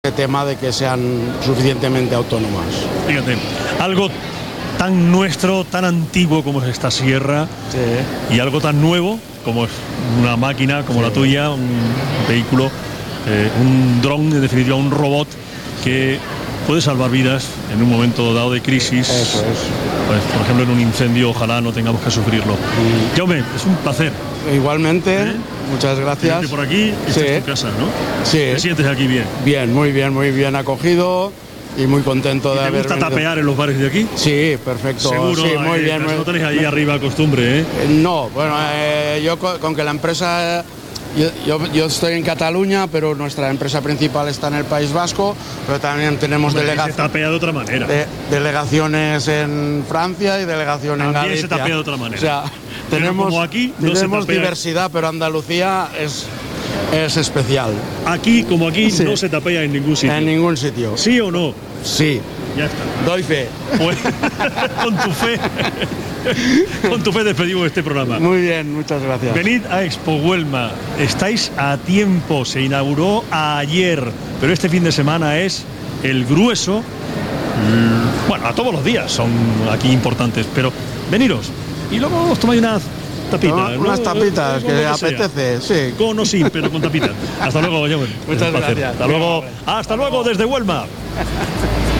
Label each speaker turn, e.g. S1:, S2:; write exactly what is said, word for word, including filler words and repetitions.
S1: el tema de que sean suficientemente autónomas.
S2: Fíjate, algo tan nuestro, tan antiguo como es esta sierra, sí, y algo tan nuevo como es una máquina como sí, la tuya, un vehículo, eh, un dron, en definitiva un robot que puede salvar vidas en un momento dado de crisis.
S1: Eso es.
S2: Pues, por ejemplo, en un incendio, ojalá no tengamos que sufrirlo. Mm. Jaume, es un placer.
S1: Igualmente, ¿eh? Muchas gracias.
S2: Vente por aquí, esta sí, es tu casa, ¿no?
S1: Sí.
S2: ¿Te sientes aquí bien?
S1: Bien, muy bien, muy bien acogido y muy contento
S2: ¿Y
S1: de
S2: te
S1: haber
S2: gusta
S1: venido.
S2: tapear en los bares de aquí?
S1: Sí, perfecto.
S2: Seguro,
S1: sí, muy
S2: eh,
S1: bien.
S2: No
S1: muy...
S2: tenéis ahí arriba costumbre, ¿eh?
S1: No, bueno, eh, yo con, con que la empresa... Yo, yo, yo estoy en Cataluña, pero nuestra empresa principal está en el País Vasco, pero también tenemos delegaciones.
S2: Se tapea de otra manera.
S1: De, delegaciones en Francia y delegación
S2: también
S1: en Galicia.
S2: Se tapea de otra manera.
S1: O sea, tenemos,
S2: como aquí, no
S1: tenemos
S2: se
S1: diversidad, pero Andalucía es, es especial.
S2: Aquí, como aquí, sí, no se tapea en ningún sitio.
S1: En ningún sitio.
S2: ¿Sí o no?
S1: Sí.
S2: Ya está.
S1: Doy fe.
S2: Pues, con tu fe, con tu fe despedimos este programa.
S1: Muy bien, muchas gracias.
S2: Venid a Expo Huelma, estáis a tiempo, se inauguró ayer, pero este fin de semana es el grueso. Bueno, a todos los días son aquí importantes, pero veniros y luego os tomáis unas tapitas.
S1: No,
S2: ¿no?
S1: Unas tapitas, que, que apetece,
S2: sea. Sí. Con o sin, pero con tapitas. Hasta luego, Jaume.
S1: Muchas gracias.
S2: Hasta luego, hasta luego desde Huelma.